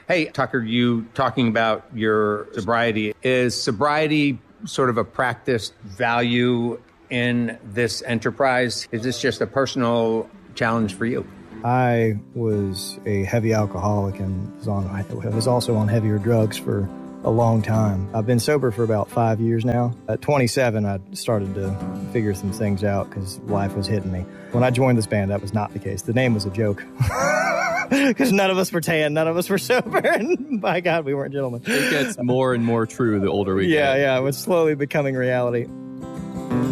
Hey, Tucker, you talking about your sobriety. Is sobriety sort of a practiced value in this enterprise? Is this just a personal challenge for you? I was a heavy alcoholic and was also on heavier drugs for a long time. I've been sober for about 5 years now. At 27, I started to figure some things out because life was hitting me. When I joined this band, that was not the case. The name was a joke. Because none of us were tan, none of us were sober, and by God, we weren't gentlemen. It gets more and more true the older we get. Yeah, it was slowly becoming reality.